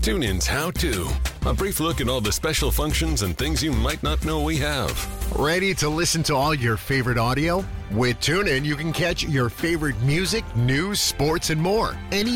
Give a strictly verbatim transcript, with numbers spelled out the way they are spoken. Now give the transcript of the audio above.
TuneIn's How To. A brief look at all the special functions and things you might not know we have. Ready to listen to all your favorite audio? With TuneIn, you can catch your favorite music, news, sports, and more anytime.